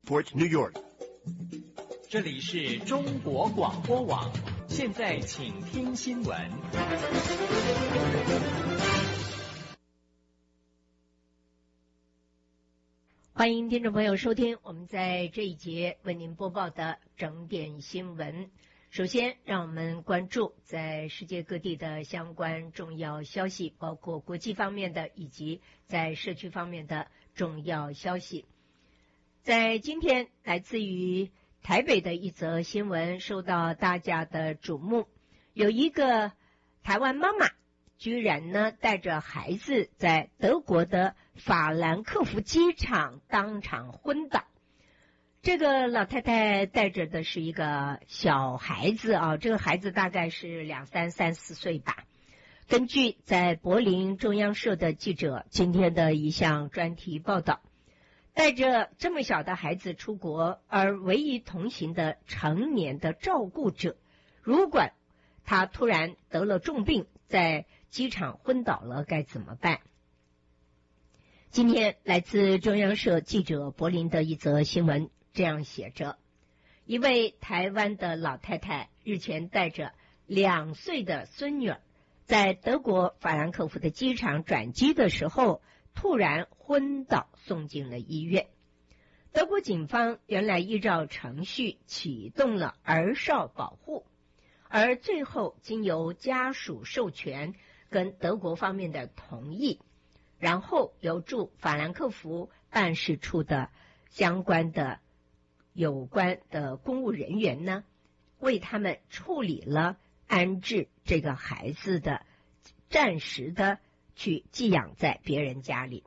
Newport, New York。 这里是中国广播网，现在请听新闻。 欢迎听众朋友收听我们在这一节为您播报的整点新闻。首先，让我们关注在世界各地的相关重要消息，包括国际方面的以及在社区方面的重要消息。在今天，来自于台北的一则新闻受到大家的瞩目，有一个台湾妈妈居然呢带着孩子在德国的法兰克福机场当场昏倒。这个老太太带着的是一个小孩子啊，这个孩子大概是3、4岁吧。根据在柏林中央社的记者今天的一项专题报道，带着这么小的孩子出国，而唯一同行的成年的照顾者，如果他突然得了重病，在机场昏倒了，该怎么办？今天来自中央社记者柏林的一则新闻这样写着：一位台湾的老太太日前带着2岁的孙女儿，在德国法兰克福的机场转机的时候，突然昏倒，送进了医院。德国警方原来依照程序启动了儿少保护，而最后经由家属授权跟德国方面的同意，然后由驻法兰克福办事处的相关的有关的公务人员呢，为他们处理了安置这个孩子的暂时的去寄养在别人家里。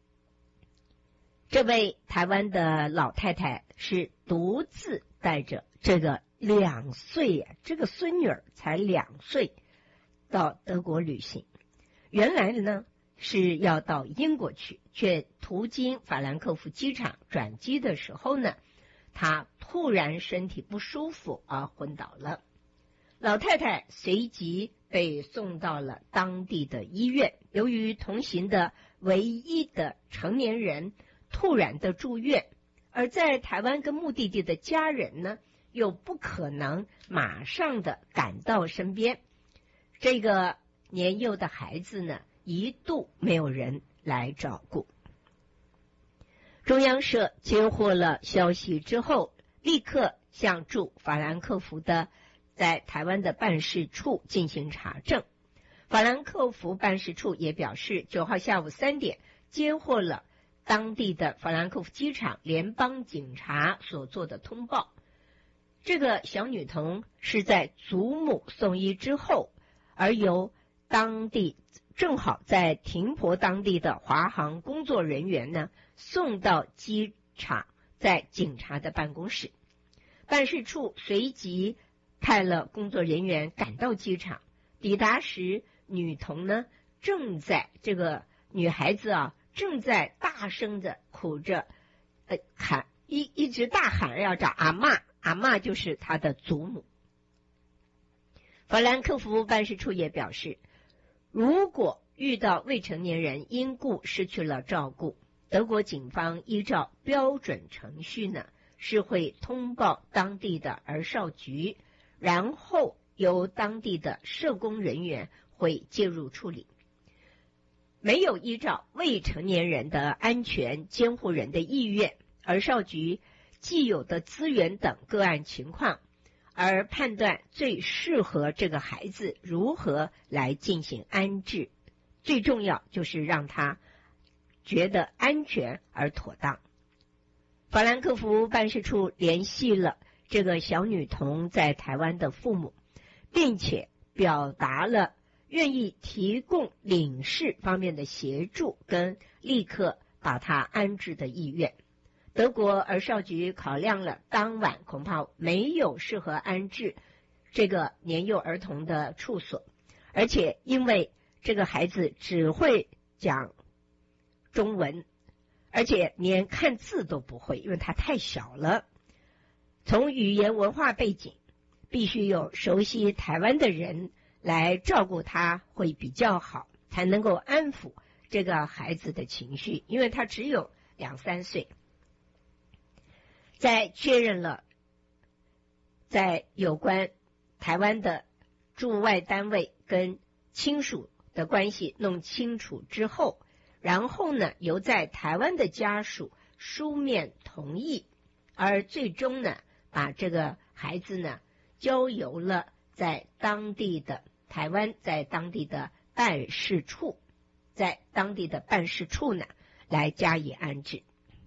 这位台湾的老太太是独自带着这个2岁这个孙女儿才2岁到德国旅行。原来呢是要到英国去，却途经法兰克福机场转机的时候呢，她突然身体不舒服而昏倒了。老太太随即被送到了当地的医院，由于同行的唯一的成年人突然的住院，而在台湾跟目的地的家人呢，又不可能马上的赶到身边。这个年幼的孩子呢，一度没有人来照顾。中央社接获了消息之后，立刻向驻法兰克福的在台湾的办事处进行查证。法兰克福办事处也表示，9号下午3点接获了当地的法兰克福机场联邦警察所做的通报。这个小女童是在祖母送医之后，而由当地正好在停泊当地的华航工作人员呢，送到机场，在警察的办公室。办事处随即派了工作人员赶到机场，抵达时，女童呢这个女孩子啊，正在大声的哭着，喊一直大喊要找阿嬷，阿嬷就是她的祖母。法兰克福办事处也表示，如果遇到未成年人因故失去了照顾，德国警方依照标准程序呢，是会通报当地的儿少局，然后由当地的社工人员会介入处理。没有依照未成年人的安全监护人的意愿、儿少局既有的资源等个案情况，而判断最适合这个孩子如何来进行安置，最重要就是让他觉得安全而妥当。法兰克福办事处联系了这个小女童在台湾的父母，并且表达了愿意提供领事方面的协助跟立刻把她安置的意愿。德国儿少局考量了当晚恐怕没有适合安置这个年幼儿童的处所，而且因为这个孩子只会讲中文，而且连看字都不会，因为他太小了。从语言文化背景，必须有熟悉台湾的人来照顾他会比较好，才能够安抚这个孩子的情绪，因为他只有2、3岁。 在确认了在有关台湾的驻外单位跟亲属的关系弄清楚之后，然后呢，由在台湾的家属书面同意，而最终呢，把这个孩子呢交由了在当地的台湾在当地的办事处，在当地的办事处呢来加以安置。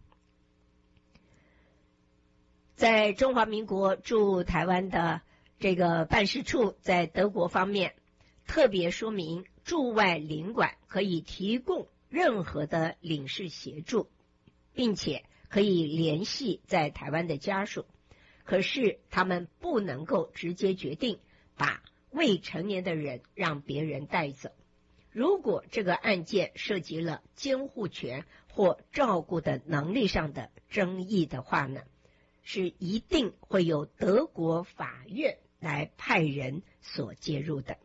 在中华民国驻台湾的这个办事处在德国方面特别说明，驻外领馆可以提供任何的领事协助，并且可以联系在台湾的家属，可是他们不能够直接决定把未成年的人让别人带走。如果这个案件涉及了监护权或照顾的能力上的争议的话呢，是一定会由德国法院来派人所介入的。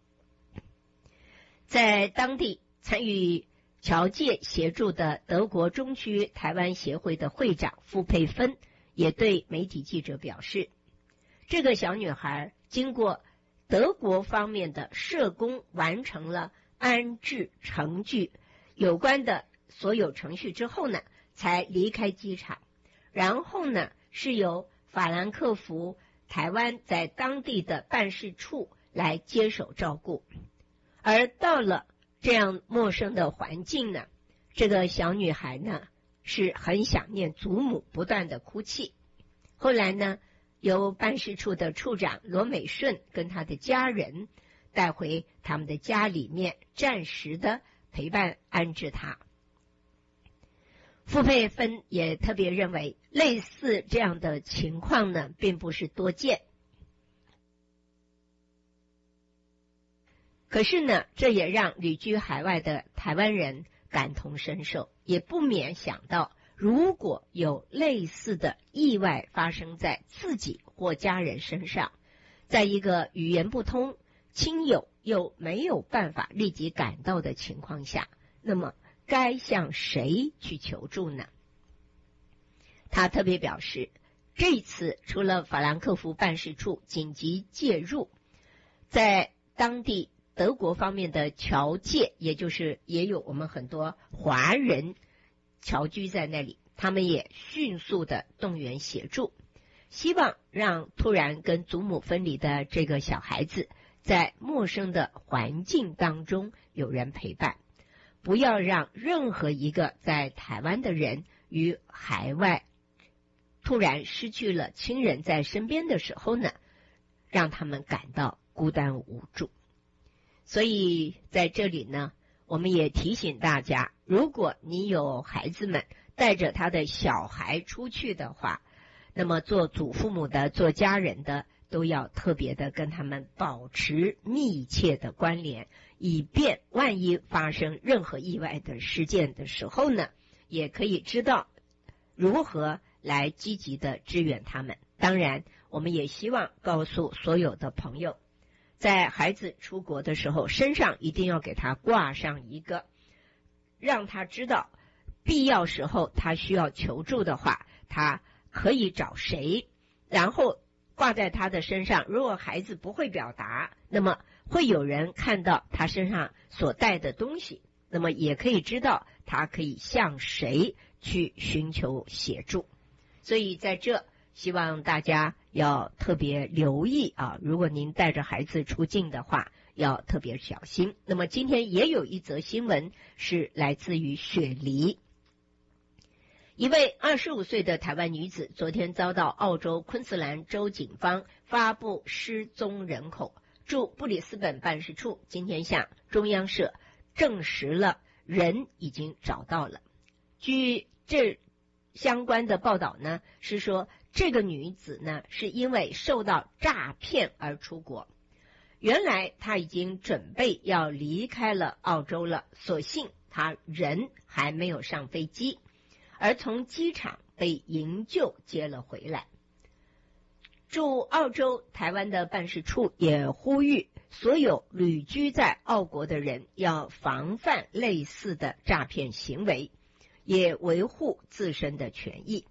在当地参与侨界协助的德国中区台湾协会的会长傅佩芬也对媒体记者表示，这个小女孩经过德国方面的社工完成了安置程序有关的所有程序之后呢，才离开机场，然后呢是由法兰克福台湾在当地的办事处来接手照顾。而到了这样陌生的环境呢，这个小女孩呢是很想念祖母，不断的哭泣。后来呢，由办事处的处长罗美顺跟他的家人带回他们的家里面，暂时的陪伴安置她。傅佩芬也特别认为，类似这样的情况呢，并不是多见。可是呢，这也让旅居海外的台湾人感同身受，也不免想到，如果有类似的意外发生在自己或家人身上，在一个语言不通、亲友又没有办法立即赶到的情况下，那么该向谁去求助呢？他特别表示，这次除了法兰克福办事处紧急介入，在当地德国方面的侨界，也就是也有我们很多华人侨居在那里，他们也迅速的动员协助，希望让突然跟祖母分离的这个小孩子在陌生的环境当中有人陪伴，不要让任何一个在台湾的人与海外突然失去了亲人在身边的时候呢，让他们感到孤单无助。所以在这里呢，我们也提醒大家，如果你有孩子们带着他的小孩出去的话，那么做祖父母的、做家人的都要特别的跟他们保持密切的关联，以便万一发生任何意外的事件的时候呢，也可以知道如何来积极的支援他们。当然，我们也希望告诉所有的朋友，在孩子出国的时候，身上一定要给他挂上一个，让他知道必要时候他需要求助的话，他可以找谁，然后挂在他的身上。如果孩子不会表达，那么会有人看到他身上所带的东西，那么也可以知道他可以向谁去寻求协助。所以在这希望大家要特别留意啊，如果您带着孩子出境的话，要特别小心。那么今天也有一则新闻是来自于雪梨，一位25岁的台湾女子昨天遭到澳洲昆士兰州警方发布失踪人口，驻布里斯本办事处今天向中央社证实了人已经找到了。据这相关的报道呢，是说这个女子呢是因为受到诈骗而出国，原来她已经准备要离开了澳洲了，所幸她人还没有上飞机，而从机场被营救接了回来。驻澳洲台湾的办事处也呼吁所有旅居在澳国的人要防范类似的诈骗行为，也维护自身的权益。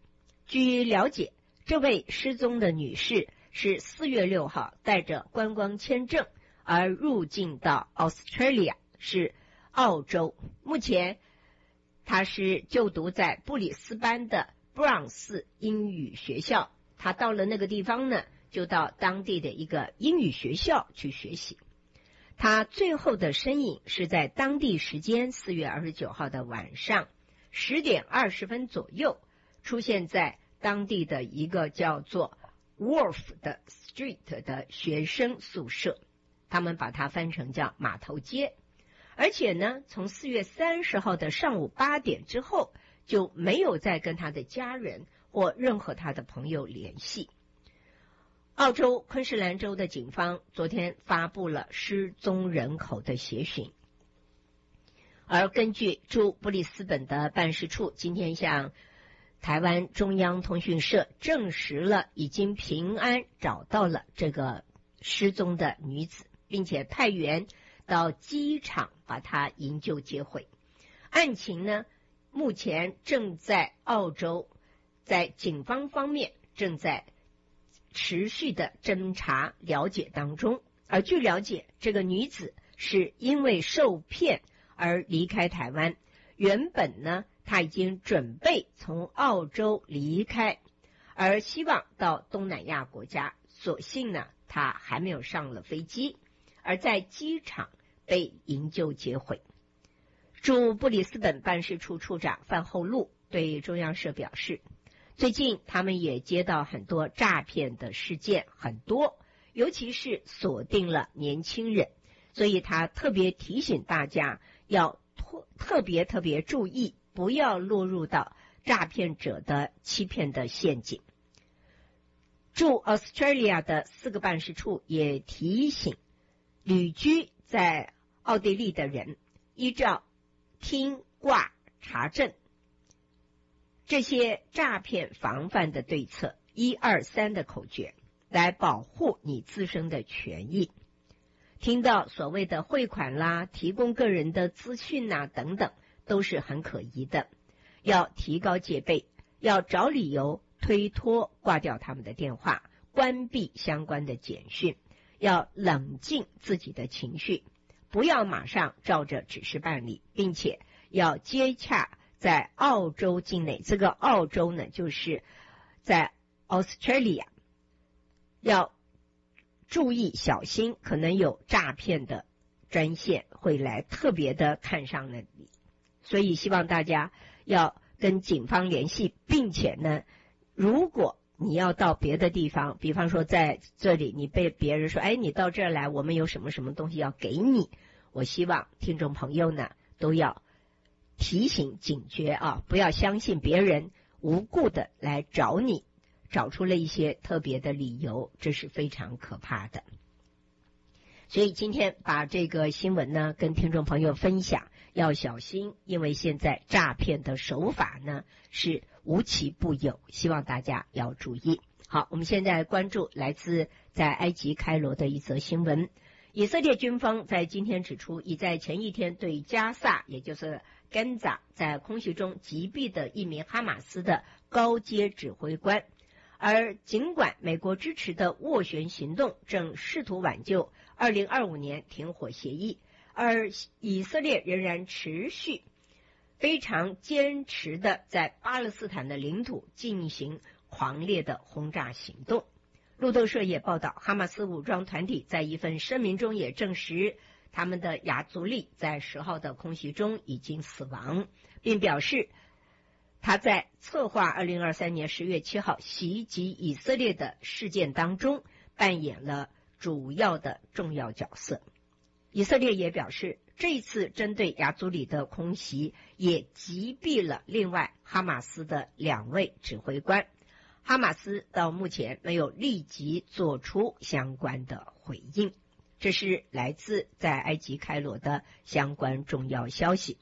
据了解，这位失踪的女士是4月6号带着观光签证而入境到 Australia， 是澳洲。目前她是就读在布里斯班的布朗斯英语学校。她到了那个地方呢，就到当地的一个英语学校去学习。她最后的身影是在当地时间4月29号的晚上10点20分左右，出现在当地的一个叫做 Wharf 的 Street 的学生宿舍，他们把它翻成叫码头街。而且呢，从4月30号的上午8点之后，就没有再跟他的家人或任何他的朋友联系。澳洲昆士兰州的警方昨天发布了失踪人口的协寻，而根据驻布里斯本的办事处今天向台湾中央通讯社证实了已经平安找到了这个失踪的女子，并且派员到机场把她营救接回。案情呢，目前正在澳洲在警方方面正在持续的侦查了解当中。而据了解，这个女子是因为受骗而离开台湾，原本呢她已经准备从澳洲离开，而希望到东南亚国家，所幸呢她还没有上了飞机，而在机场被营救接回。驻布里斯本办事处处长范厚禄对中央社表示，最近他们也接到很多诈骗的事件，很多，尤其是锁定了年轻人，所以他特别提醒大家要特别注意，不要落入到诈骗者的欺骗的陷阱。驻 Australia 的4个办事处也提醒旅居在奥地利的人，依照听挂查证这些诈骗防范的对策123的口诀，来保护你自身的权益。听到所谓的汇款啦、提供个人的资讯啊等等，都是很可疑的，要提高戒备，要找理由推脱挂掉他们的电话，关闭相关的简讯，要冷静自己的情绪，不要马上照着指示办理，并且要接洽在澳洲境内，这个澳洲呢就是在 Australia， 要注意小心，可能有诈骗的专线会来特别的看上了你，所以希望大家要跟警方联系，并且呢，如果你要到别的地方，比方说在这里你被别人说，你到这儿来，我们有什么什么东西要给你，我希望听众朋友呢都要提醒警觉啊，不要相信别人无故的来找你，找出了一些特别的理由，这是非常可怕的。所以今天把这个新闻呢跟听众朋友分享，要小心，因为现在诈骗的手法呢是无奇不有，希望大家要注意。好，我们现在关注来自在埃及开罗的一则新闻。以色列军方在今天指出，已在前一天对加萨，也就是甘扎在空袭中击毙的一名哈马斯的高阶指挥官。而尽管美国支持的斡旋行动正试图挽救2025年停火协议，而以色列仍然持续非常坚持的在巴勒斯坦的领土进行狂烈的轰炸行动。路透社也报道，哈马斯武装团体在一份声明中也证实，他们的亚族力在10号的空袭中已经死亡，并表示他在策划2023年10月7号袭击以色列的事件当中扮演了主要的重要角色。以色列也表示，这一次针对亚祖里的空袭也击毙了另外哈马斯的2位指挥官。哈马斯到目前没有立即做出相关的回应。这是来自在埃及开罗的相关重要消息。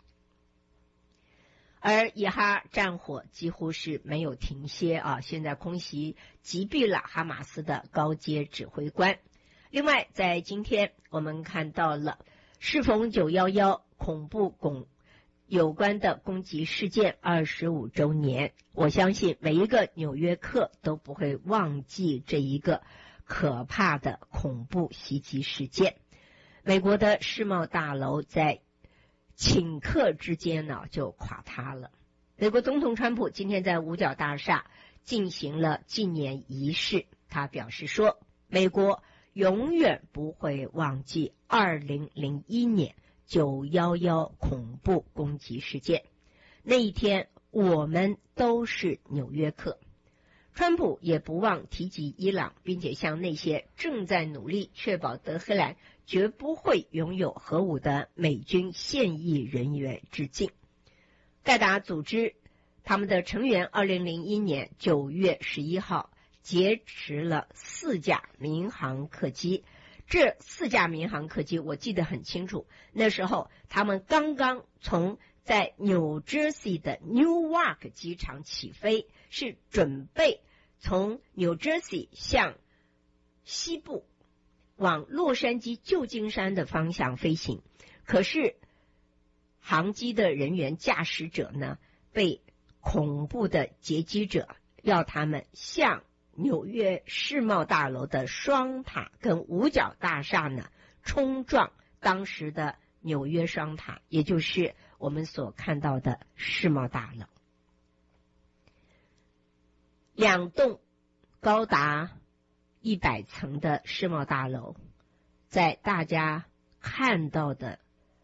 而以哈战火几乎是没有停歇啊！现在空袭击毙了哈马斯的高阶指挥官。另外，在今天我们看到了适逢911恐怖有关的攻击事件25周年，我相信每一个纽约客都不会忘记这一个可怕的恐怖袭击事件。美国的世贸大楼在顷刻之间呢就垮塌了。美国总统川普今天在五角大厦进行了纪念仪式，他表示说，美国永远不会忘记2001年911恐怖攻击事件，那一天我们都是纽约客。川普也不忘提及伊朗，并且向那些正在努力确保德黑兰绝不会拥有核武的美军现役人员致敬。盖达组织他们的成员2001年9月11号劫持了4架民航客机，这4架民航客机我记得很清楚，那时候他们刚刚从在纽泽西的 Newark 机场起飞，是准备从纽泽西向西部往洛杉矶旧金山的方向飞行。可是航机的人员驾驶者呢，被恐怖的劫机者要他们向纽约世贸大楼的双塔跟五角大厦呢冲撞当时的纽约双塔，也就是我们所看到的世贸大楼。2栋高达100层的世贸大楼，在大家看到的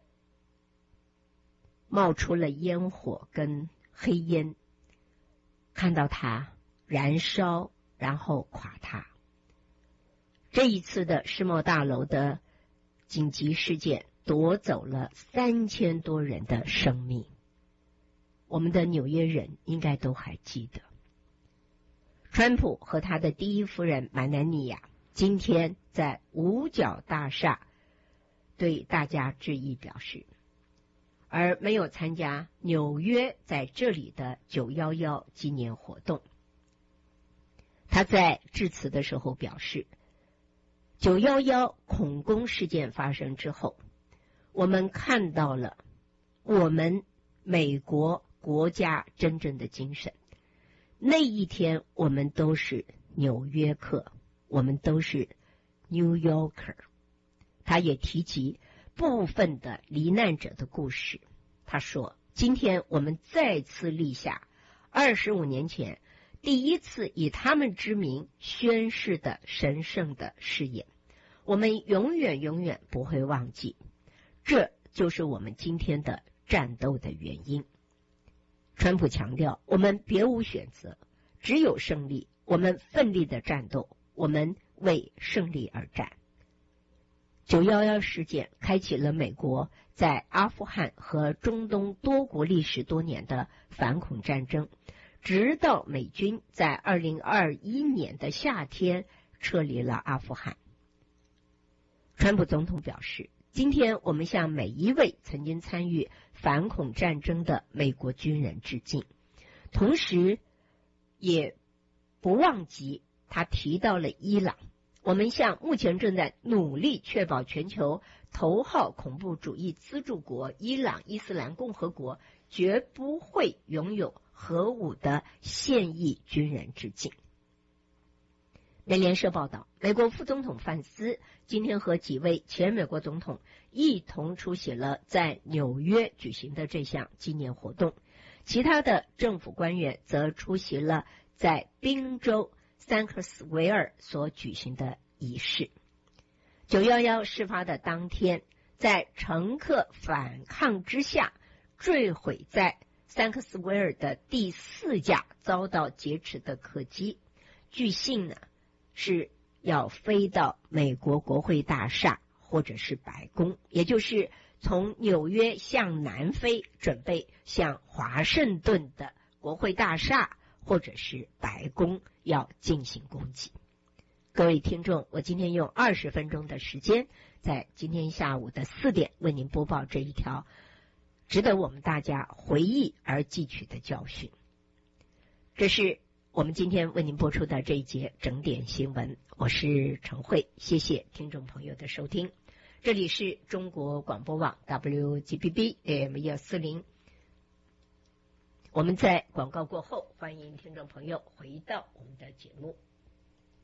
冒出了烟火跟黑烟，看到它燃烧然后垮塌。这一次的世贸大楼的紧急事件夺走了3000多人的生命，我们的纽约人应该都还记得。川普和他的第一夫人麦南尼亚今天在五角大厦对大家致意表示，而没有参加纽约在这里的911纪念活动。他在致辞的时候表示，911恐攻事件发生之后，我们看到了我们美国国家真正的精神。那一天我们都是纽约客，我们都是 New Yorker。 他也提及部分的罹难者的故事。他说，今天我们再次立下25年前第一次以他们之名宣誓的神圣的誓言，我们永远不会忘记，这就是我们今天的战斗的原因。川普强调，我们别无选择，只有胜利，我们奋力的战斗，我们为胜利而战。911事件开启了美国在阿富汗和中东多国历史多年的反恐战争，直到美军在2021年的夏天撤离了阿富汗。川普总统表示，今天我们向每一位曾经参与反恐战争的美国军人致敬，同时也不忘记他提到了伊朗。我们向目前正在努力确保全球头号恐怖主义资助国伊朗伊斯兰共和国绝不会拥有核武的现役军人致敬。美联社报道，美国副总统范斯今天和几位前美国总统一同出席了在纽约举行的这项纪念活动，其他的政府官员则出席了在宾州三克斯维尔所举行的仪式。911事发的当天，在乘客反抗之下，坠毁在三克斯维尔的第4架遭到劫持的客机，据信呢是要飞到美国国会大厦或者是白宫，也就是从纽约向南飞，准备向华盛顿的国会大厦或者是白宫要进行攻击。各位听众，我今天用20分钟的时间，在今天下午的4点为您播报这一条值得我们大家回忆而汲取的教训。这是我们今天为您播出的这一节整点新闻，我是陈慧，谢谢听众朋友的收听。这里是中国广播网 WGBB AM 140 我们在广告过后，欢迎听众朋友回到我们的节目。